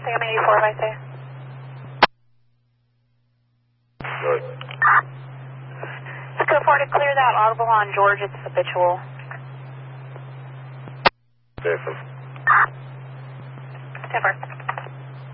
Sam 84, if I say. Good. Let's go forward to clear that audible on George. It's habitual. Different.